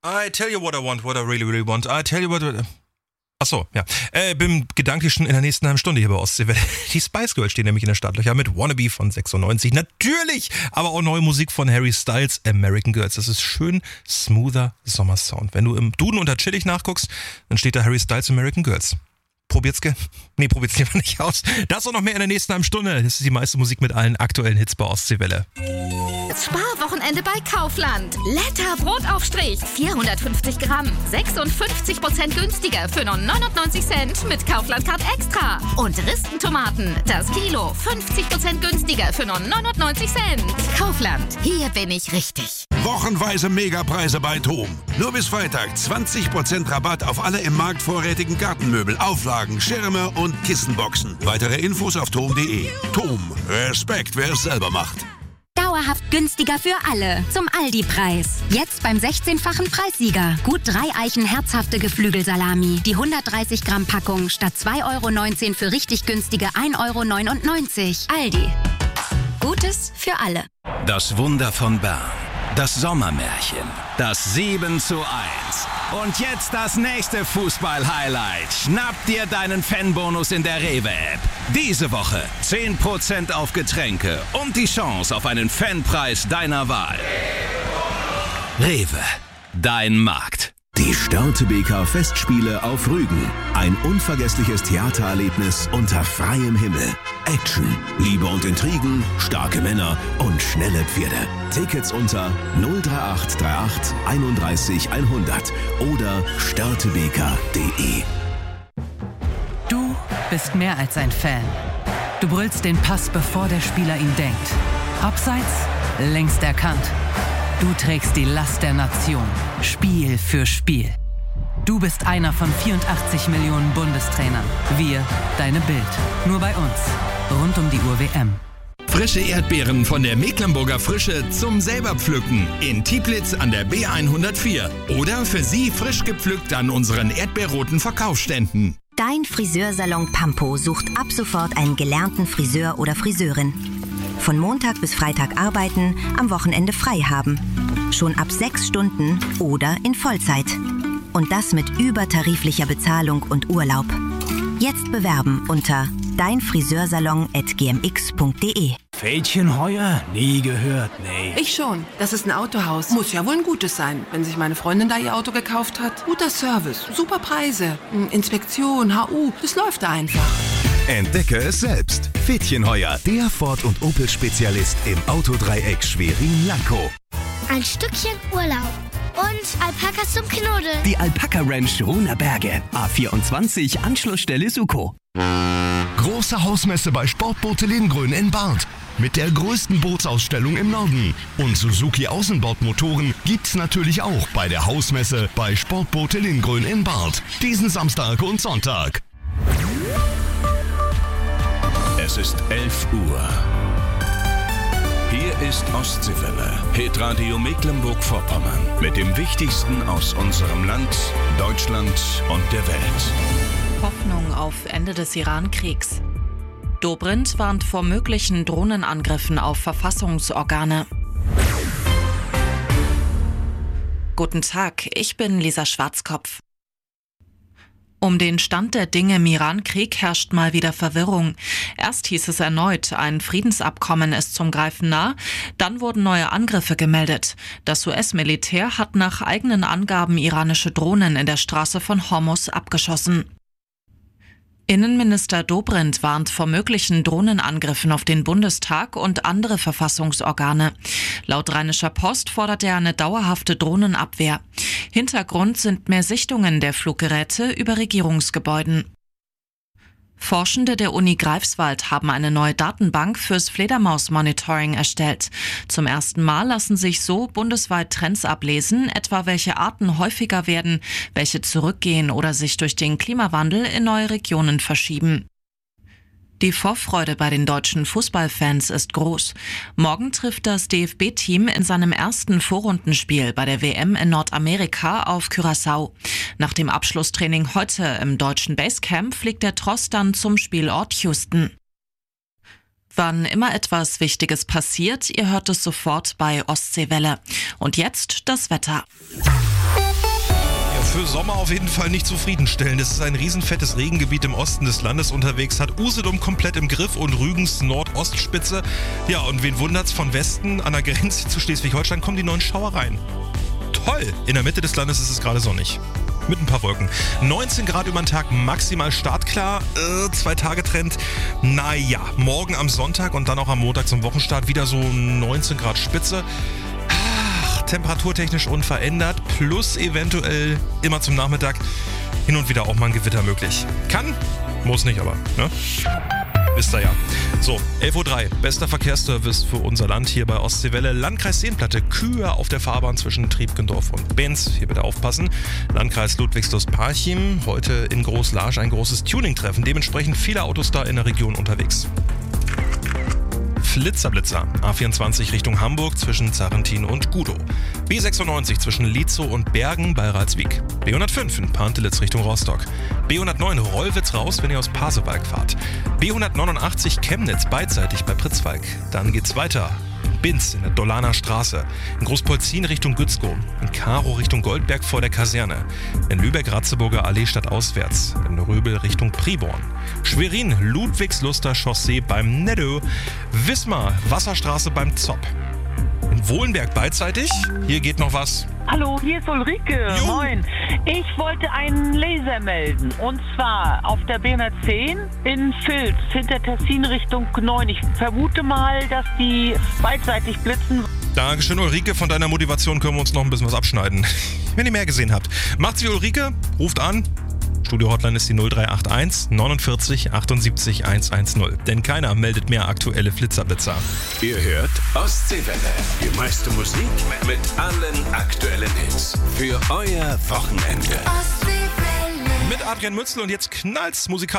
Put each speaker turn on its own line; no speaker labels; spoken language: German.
I tell you what I want, what I really, really want. I tell you what... Achso, ja. Bin gedanklich schon in der nächsten halben Stunde hier bei Ostseewelle. Die Spice Girls stehen nämlich in der Startlöcher mit Wannabe von 96. Natürlich, aber auch neue Musik von Harry Styles, American Girls. Das ist schön smoother Sommersound. Wenn du im Duden unter Chillig nachguckst, dann steht da Harry Styles, American Girls. Probiert's lieber nicht aus. Das und noch mehr in der nächsten halben Stunde. Das ist die meiste Musik mit allen aktuellen Hits bei Ostseewelle.
Sparwochenende bei Kaufland. Letter Brotaufstrich. 450 Gramm. 56% günstiger für nur 99 Cent mit Kaufland Card Extra. Und Ristentomaten. Das Kilo. 50% günstiger für nur 99 Cent. Kaufland. Hier bin ich richtig.
Wochenweise Megapreise bei TOM. Nur bis Freitag 20% Rabatt auf alle im Markt vorrätigen Gartenmöbel, Auflagen, Schirme und Kissenboxen. Weitere Infos auf tom.de. TOM. Respekt, wer es selber macht.
Dauerhaft günstiger für alle. Zum Aldi-Preis. Jetzt beim 16-fachen Preissieger. Gut 3 Eichen herzhafte Geflügelsalami. Die 130 Gramm Packung statt 2,19 € für richtig günstige 1,99 €. Aldi. Gutes für alle.
Das Wunder von Bern. Das Sommermärchen. Das 7:1. Und jetzt das nächste Fußball-Highlight. Schnapp dir deinen Fanbonus in der Rewe-App. Diese Woche 10% auf Getränke und die Chance auf einen Fanpreis deiner Wahl. Rewe, dein Markt.
Die Störtebeker Festspiele auf Rügen. Ein unvergessliches Theatererlebnis unter freiem Himmel. Action, Liebe und Intrigen, starke Männer und schnelle Pferde. Tickets unter 03838 31 100 oder störtebeker.de.
Du bist mehr als ein Fan. Du brüllst den Pass, bevor der Spieler ihn denkt. Abseits, längst erkannt. Du trägst die Last der Nation, Spiel für Spiel. Du bist einer von 84 Millionen Bundestrainern. Wir, deine Bild. Nur bei uns. Rund um die Uhr WM.
Frische Erdbeeren von der Mecklenburger Frische zum selber pflücken in Tieplitz an der B104. Oder für Sie frisch gepflückt an unseren erdbeerroten Verkaufsständen.
Dein Friseursalon Pampo sucht ab sofort einen gelernten Friseur oder Friseurin. Von Montag bis Freitag arbeiten, am Wochenende frei haben. Schon ab 6 Stunden oder in Vollzeit. Und das mit übertariflicher Bezahlung und Urlaub. Jetzt bewerben unter deinfriseursalon@gmx.de.
Fädchenheuer? Nie gehört, nee.
Ich schon. Das ist ein Autohaus. Muss ja wohl ein gutes sein, wenn sich meine Freundin da ihr Auto gekauft hat. Guter Service, super Preise, Inspektion, HU, das läuft da einfach.
Entdecke es selbst. Fädchenheuer, der Ford- und Opel-Spezialist im Autodreieck Schwerin-Lankow.
Ein Stückchen Urlaub und Alpakas zum Knuddeln.
Die Alpaka Ranch Runerberge. A24 Anschlussstelle Suko.
Große Hausmesse bei Sportboote Lindgrün in Barth. Mit der größten Bootsausstellung im Norden. Und Suzuki Außenbordmotoren gibt's natürlich auch bei der Hausmesse bei Sportboote Lindgrün in Barth. Diesen Samstag und Sonntag.
Es ist 11 Uhr. Hier ist Ostseewelle, Hitradio Mecklenburg-Vorpommern. Mit dem Wichtigsten aus unserem Land, Deutschland und der Welt.
Hoffnung auf Ende des Iran-Kriegs. Dobrindt warnt vor möglichen Drohnenangriffen auf Verfassungsorgane. Guten Tag, ich bin Lisa Schwarzkopf. Um den Stand der Dinge im Iran-Krieg herrscht mal wieder Verwirrung. Erst hieß es erneut, ein Friedensabkommen ist zum Greifen nah, dann wurden neue Angriffe gemeldet. Das US-Militär hat nach eigenen Angaben iranische Drohnen in der Straße von Hormuz abgeschossen. Innenminister Dobrindt warnt vor möglichen Drohnenangriffen auf den Bundestag und andere Verfassungsorgane. Laut Rheinischer Post fordert er eine dauerhafte Drohnenabwehr. Hintergrund sind mehr Sichtungen der Fluggeräte über Regierungsgebäuden. Forschende der Uni Greifswald haben eine neue Datenbank fürs Fledermaus-Monitoring erstellt. Zum ersten Mal lassen sich so bundesweit Trends ablesen, etwa welche Arten häufiger werden, welche zurückgehen oder sich durch den Klimawandel in neue Regionen verschieben. Die Vorfreude bei den deutschen Fußballfans ist groß. Morgen trifft das DFB-Team in seinem ersten Vorrundenspiel bei der WM in Nordamerika auf Curaçao. Nach dem Abschlusstraining heute im deutschen Basecamp fliegt der Tross dann zum Spielort Houston. Wann immer etwas Wichtiges passiert, ihr hört es sofort bei Ostseewelle. Und jetzt das Wetter.
Für Sommer auf jeden Fall nicht zufriedenstellend. Es ist ein riesenfettes Regengebiet im Osten des Landes unterwegs, hat Usedom komplett im Griff und Rügens Nordostspitze. Ja, und wen wundert's, von Westen an der Grenze zu Schleswig-Holstein kommen die neuen Schauereien. Toll! In der Mitte des Landes ist es gerade sonnig. Mit ein paar Wolken. 19 Grad über den Tag, maximal startklar. 2-Tage-Trend. Naja, morgen am Sonntag und dann auch am Montag zum Wochenstart wieder so 19 Grad Spitze. Temperaturtechnisch unverändert, plus eventuell immer zum Nachmittag hin und wieder auch mal ein Gewitter möglich. Kann, muss nicht, aber, ne? Wisst ihr ja. So, 11.03 Uhr, bester Verkehrsservice für unser Land hier bei Ostseewelle. Landkreis Seenplatte, Kühe auf der Fahrbahn zwischen Triebgendorf und Benz. Hier bitte aufpassen. Landkreis Ludwigslust-Parchim, heute in Groß-Larsch ein großes Tuning-Treffen. Dementsprechend viele Autos da in der Region unterwegs. Flitzer, A24 Richtung Hamburg zwischen Zarrentin und Gudow. B96 zwischen Lietzow und Bergen bei Ralswiek. B105 in Pantelitz Richtung Rostock. B109 Rollwitz raus, wenn ihr aus Pasewalk fahrt. B189 Chemnitz beidseitig bei Pritzwalk. Dann geht's weiter. Binz in der Dolaner Straße, in Großpolzin Richtung Gützkow, in Karow Richtung Goldberg vor der Kaserne, in Lübeck-Ratzeburger Allee stadtauswärts, in Röbel Richtung Priborn, Schwerin Ludwigsluster Chaussee beim Neddo, Wismar Wasserstraße beim Zopp, in Wohlenberg beidseitig, hier geht noch was.
Hallo, hier ist Ulrike.
Jo.
Moin. Ich wollte einen Laser melden. Und zwar auf der B110 in Vilz, hinter Tessin Richtung 9. Ich vermute mal, dass die beidseitig blitzen.
Dankeschön, Ulrike. Von deiner Motivation können wir uns noch ein bisschen was abschneiden. Wenn ihr mehr gesehen habt. Macht's wie Ulrike, ruft an. Studio-Hotline ist die 0381 49 78 110. Denn keiner meldet mehr aktuelle Flitzerblitzer.
Ihr hört Ostseewelle. Die meiste Musik mit allen aktuellen Hits. Für euer Wochenende.
Mit Adrian Mützel und jetzt knallt's musikalisch.